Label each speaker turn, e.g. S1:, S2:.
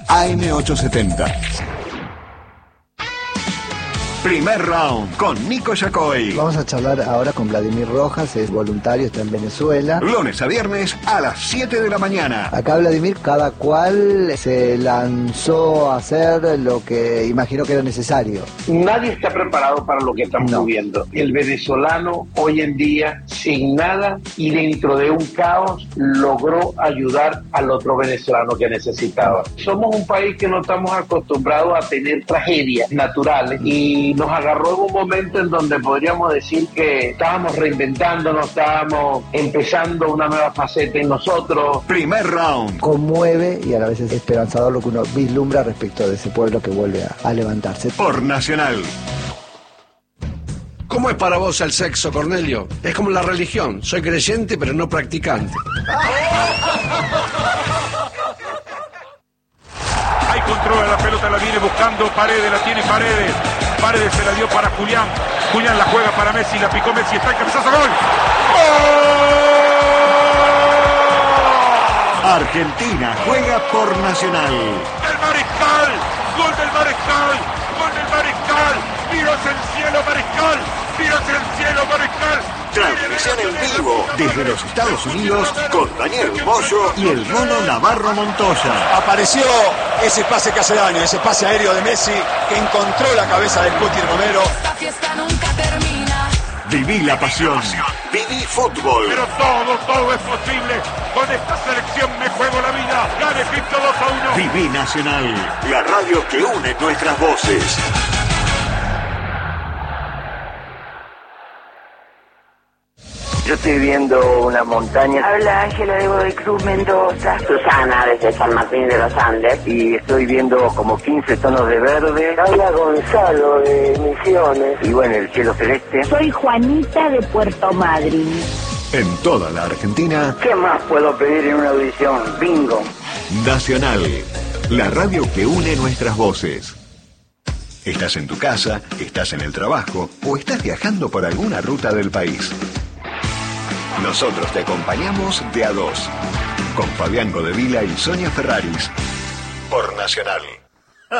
S1: AM870. Primer round con Nico Yacoy.
S2: Vamos a charlar ahora con Vladimir Rojas, es voluntario, está en Venezuela.
S1: Lunes a viernes a las 7 de la mañana.
S2: Acá Vladimir, cada cual se lanzó a hacer lo que imaginó que era necesario.
S3: Nadie está preparado para lo que estamos viviendo. El venezolano hoy en día, sin nada y dentro de un caos, logró ayudar al otro venezolano que necesitaba. Somos un país que no estamos acostumbrados a tener tragedias naturales y nos agarró en un momento en donde podríamos decir que estábamos reinventándonos, estábamos empezando una nueva faceta en nosotros.
S1: Primer round.
S2: Conmueve y a la vez es esperanzador lo que uno vislumbra respecto de ese pueblo que vuelve a levantarse.
S1: Por Nacional.
S4: ¿Cómo es para vos el sexo, Cornelio? Es como la religión. Soy creyente, pero no practicante.
S5: Ahí controla la pelota, la viene buscando Paredes, la tiene Paredes. Paredes se la dio para Julián. Julián la juega para Messi, la picó Messi, está el cabezazo, ¡gol! ¡Gol!
S1: Argentina juega por Nacional.
S5: ¡El Mariscal! ¡Gol del Mariscal! ¡Gol del Mariscal! ¡Mira hacia el cielo, Mariscal! ¡Mira hacia el cielo, Mariscal!
S1: Transmisión en vivo desde los Estados Unidos con Daniel Bollo y el Mono Navarro Montoya.
S6: Apareció ese pase que hace daño, ese pase aéreo de Messi que encontró la cabeza del Cuti Romero.
S7: Esta fiesta nunca termina.
S1: Viví la pasión. Viví fútbol.
S5: Pero todo es posible. Con esta selección me juego la vida. Gane Egipto 2-1.
S1: Viví Nacional, la radio que une nuestras voces.
S8: Yo estoy viendo una montaña.
S9: Habla Ángela de Godoy Cruz, Mendoza.
S8: Susana desde San Martín de los Andes. Y estoy viendo como 15 tonos de verde.
S9: Habla Gonzalo de Misiones.
S8: Y bueno, el cielo celeste.
S9: Soy Juanita de Puerto Madryn.
S1: En toda la Argentina.
S8: ¿Qué más puedo pedir en una audición? Bingo.
S1: Nacional, la radio que une nuestras voces. Estás en tu casa, estás en el trabajo o estás viajando por alguna ruta del país. Nosotros te acompañamos de a dos, con Fabián Godevila y Sonia Ferraris, por Nacional.